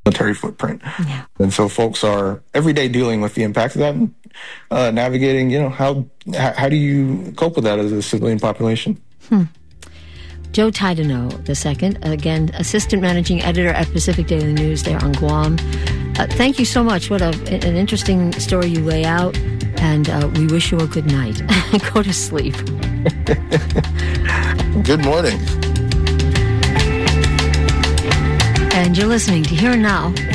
military footprint. Yeah. And so folks are every day dealing with the impact of that, and navigating, how do you cope with that as a civilian population? Joe Taidenau II, again, Assistant Managing Editor at Pacific Daily News there on Guam. Thank you so much. What an interesting story you lay out, and we wish you a good night. Go to sleep. Good morning. And you're listening to Here and Now